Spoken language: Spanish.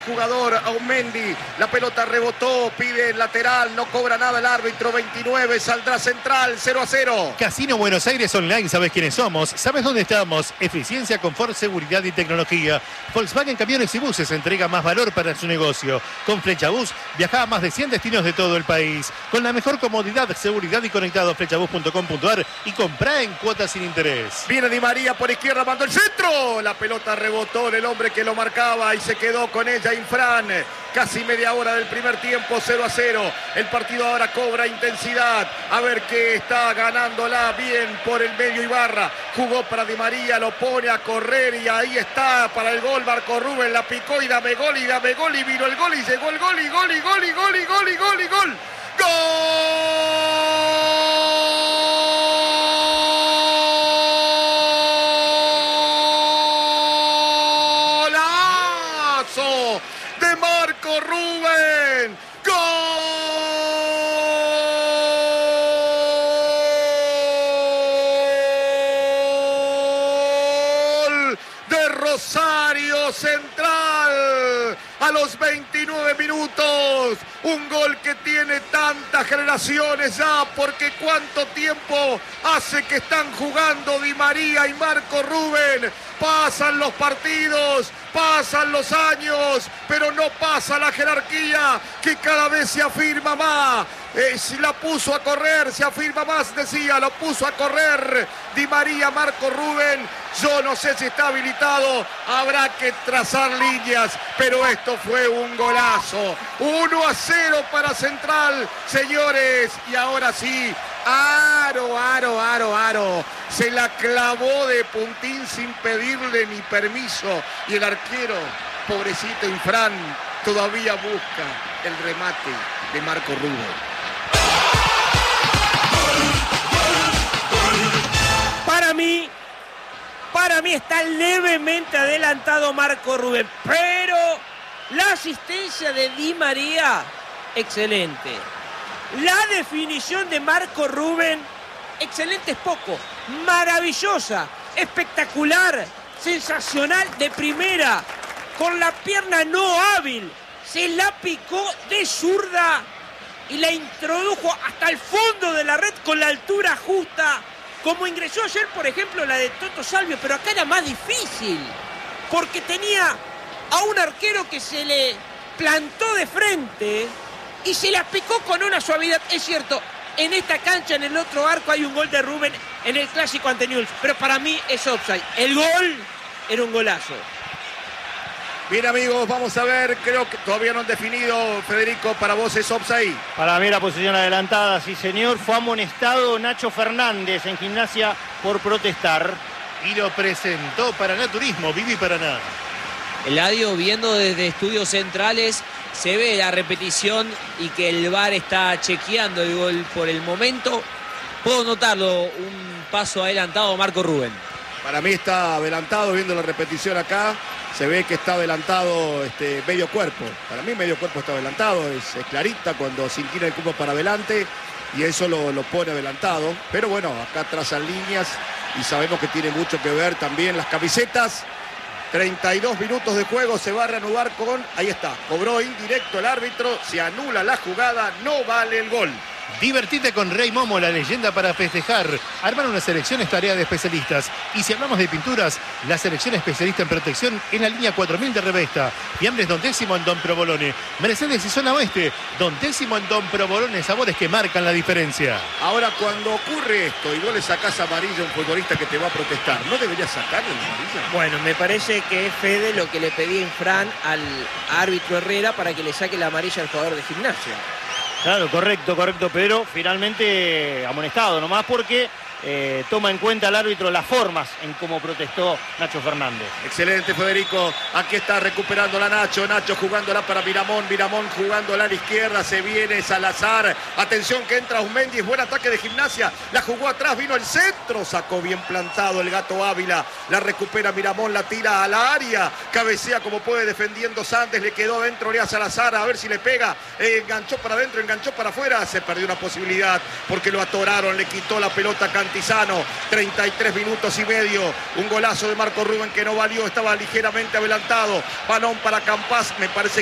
Jugador Aumendi, la pelota rebotó, pide el lateral, no cobra nada el árbitro. 29, saldrá central, 0-0. Casino Buenos Aires Online, ¿sabes quiénes somos? ¿Sabes dónde estamos? Eficiencia, confort, seguridad y tecnología. Volkswagen Camiones y Buses entrega más valor para su negocio. Con Flechabus viaja a más de 100 destinos de todo el país. Con la mejor comodidad, seguridad y conectado, flechabus.com.ar, y comprá en cuotas sin interés. Viene Di María por izquierda, mandó el centro. La pelota rebotó en el hombre que lo marcaba y se quedó con ella Infran. Casi media hora del primer tiempo, 0-0. El partido ahora cobra intensidad. A ver qué está ganándola bien por el medio Ibarra. Jugó para Di María, lo pone a correr y ahí está para el gol. Marco Rubén la picó y dame gol y dame gol. Y vino el gol y llegó el gol y gol y gol y gol y gol y gol y gol. ¡Golazo de Marco Rubén! ¡Gol de Rosario Central! A los 29 minutos, un gol que tiene tantas generaciones ya, porque cuánto tiempo hace que están jugando Di María y Marco Rubén. Pasan los partidos, pasan los años, pero no pasa la jerarquía que cada vez se afirma más. Si la puso a correr, se afirma más, decía, lo puso a correr Di María, Marco Rubén. Yo no sé si está habilitado, habrá que trazar líneas, pero esto fue un golazo. 1-0 para Central, señores, y ahora sí, Aro. Se la clavó de puntín sin pedirle ni permiso. Y el arquero, pobrecito Infran, todavía busca el remate de Marco Rubén. Para mí está levemente adelantado Marco Rubén, pero la asistencia de Di María, excelente. La definición de Marco Rubén, excelente es poco, maravillosa, espectacular, sensacional, de primera, con la pierna no hábil, se la picó de zurda y la introdujo hasta el fondo de la red con la altura justa, como ingresó ayer, por ejemplo, la de Toto Salvio, pero acá era más difícil, porque tenía a un arquero que se le plantó de frente y se la picó con una suavidad. Es cierto, en esta cancha, en el otro arco, hay un gol de Rubén en el clásico ante Newell's, pero para mí es offside. El gol era un golazo. Bien, amigos, vamos a ver, creo que todavía no han definido, Federico, para vos es offside. Para mí la posición adelantada, sí señor, fue amonestado Nacho Fernández en Gimnasia por protestar. Y lo presentó Paraná Turismo, Viví Paraná. Eladio, viendo desde estudios centrales, se ve la repetición y que el VAR está chequeando el gol por el momento. Puedo notarlo, un paso adelantado Marco Rubén. Para mí está adelantado, viendo la repetición acá, se ve que está adelantado medio cuerpo. Para mí medio cuerpo está adelantado, es clarita cuando se inclina el cuerpo para adelante y eso lo pone adelantado. Pero bueno, acá trazan líneas y sabemos que tiene mucho que ver también las camisetas. 32 minutos de juego, se va a reanudar con, ahí está, cobró indirecto el árbitro, se anula la jugada, no vale el gol. Divertite con Rey Momo, la leyenda para festejar. Armar una selección es tarea de especialistas. Y si hablamos de pinturas, la selección especialista en protección en la línea 4000 de Revesta. Fiambres Don Décimo en Don Provolone. Mercedes y Zona Oeste, Don Décimo en Don Provolone. Sabores que marcan la diferencia. Ahora, cuando ocurre esto y vos le sacás amarilla a un futbolista que te va a protestar, ¿no deberías sacarle la amarilla? Bueno, me parece que es Fede lo que le pedía Infran al árbitro Herrera para que le saque la amarilla al jugador de Gimnasia. Claro, correcto, pero finalmente amonestado nomás porque toma en cuenta el árbitro las formas en cómo protestó Nacho Fernández. Excelente, Federico. Aquí está recuperando la Nacho jugándola para Miramón jugándola a la izquierda, se viene Salazar. Atención que entra Aumendi, es buen ataque de Gimnasia. La jugó atrás, vino el centro, sacó bien plantado el Gato Ávila. La recupera Miramón, la tira a la área. Cabecea como puede defendiendo Sandes, le quedó dentro a Salazar, a ver si le pega. Enganchó para adentro, enganchó para afuera. Se perdió una posibilidad porque lo atoraron, le quitó la pelota Cantero. Antizano. 33 minutos y medio. Un golazo de Marco Rubén que no valió, estaba ligeramente adelantado. Balón para Campas, me parece